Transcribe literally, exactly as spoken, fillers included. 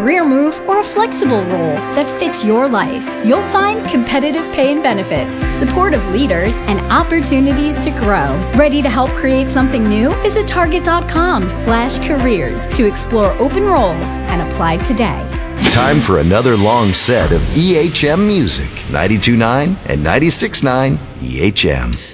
career move, or a flexible role that fits your life. You'll find competitive pay and benefits, supportive leaders, and opportunities to grow. Ready to help create something new? Visit target.com slash careers to explore open roles and apply today. Time for another long set of E H M music. ninety-two point nine and ninety-six point nine E H M.